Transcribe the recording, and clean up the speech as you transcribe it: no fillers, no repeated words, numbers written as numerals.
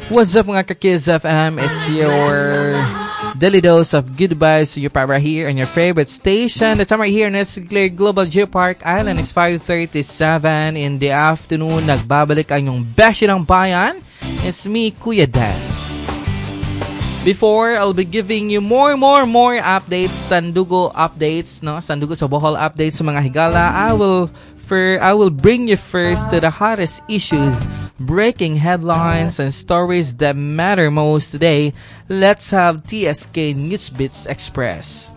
What's up mga ka-Kids FM? It's your daily dose of good vibes to your power here on your favorite station. The time right here in Sinclair Global Geopark Island is 5:37 in the afternoon. Nagbabalik ang yung beshi ng bayan. It's me, Kuya Dan. Before, I'll be giving you more updates, Sandugo updates, no? Sandugo sa Bohol updates sa mga higala. I will bring you first to the hottest issues, breaking headlines, and stories that matter most today. Let's have TSK Newsbeats Express.